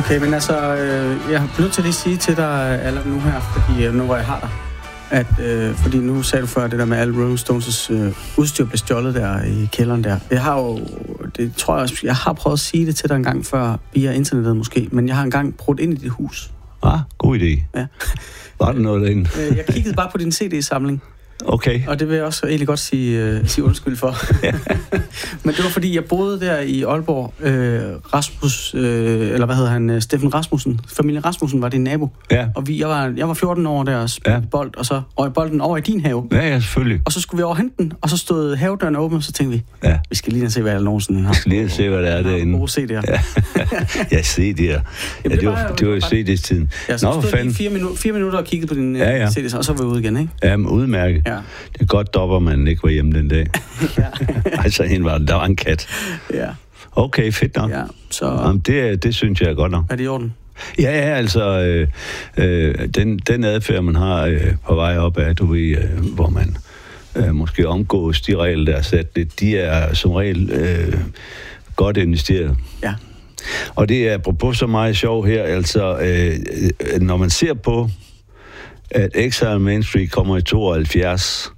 Okay, men altså, jeg har nødt til at lige sige til dig allerede nu her, fordi nu hvor jeg har dig, at, fordi nu sagde du før det der med alle Rolling Stones' udstyr blev stjålet der i kælderen der. Jeg har jo, det tror jeg også, jeg har prøvet at sige det til dig en gang før, via internettet måske, men jeg har engang brudt ind i dit hus. God idé. Ja. Var der noget derinde? Jeg kiggede bare på din CD-samling. Okay. Og det vil jeg også egentlig godt sige undskyld for. Men det var fordi, jeg boede der i Aalborg. Rasmus, eller hvad hedder han? Steffen Rasmussen. Familien Rasmussen var din nabo. Ja. Og jeg var 14 år der og spillede bold, og så røg bolden over i din have. Ja, selvfølgelig. Og så skulle vi over hente den, og så stod havedøren åben, og så tænkte vi, vi skal lige se, hvad jeg nogensinde har. Vi skal lige se, hvad der er derinde. Gode CD'er. Ja, CD'er. Ja, det var jo CD-tiden. Ja, så stod lige 4 minutter og kiggede på din CD'er, og så var vi ude igen, ikke? Ja, men udmærket. Ja. Det er godt, Dobermann ikke var hjemme den dag. Altså, der var en kat. Ja. Okay, fedt nok. Ja, så... Jamen, det synes jeg er godt nok. Er det i orden? Ja, altså, den adfærd, man har på vej op af, du ved, hvor man måske omgås de regler, der er sat lidt, de er som regel godt investeret. Ja. Og det er apropos så meget sjov her, altså, når man ser på, at Exile Main Street kommer i 72,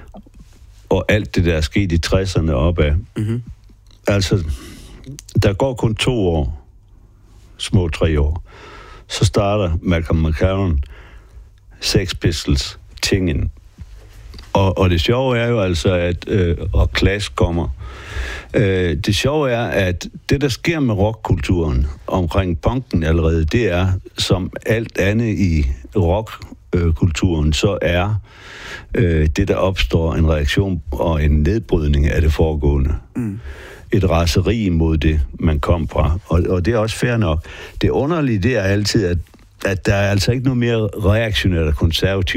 og alt det, der er sket i 60'erne opad. Mm-hmm. Altså, der går kun 2 år, små 3 år, så starter Malcolm McLaren, Sex Pistols, tingen. Og det sjove er jo altså, at og Clash kommer. Det sjove er, at det, der sker med rockkulturen omkring punken allerede, det er, som alt andet i rockkulturen, så er det, der opstår en reaktion og en nedbrydning af det foregående. Mm. Et raseri mod det, man kom fra. Og det er også fair nok. Det underlige, det er altid, at der er altså ikke noget mere reaktionært og konservativt